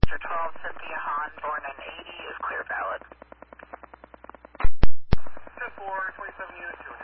Roger 12, Cynthia Hahn, born in 80, is clear valid. 10-4, 27 units,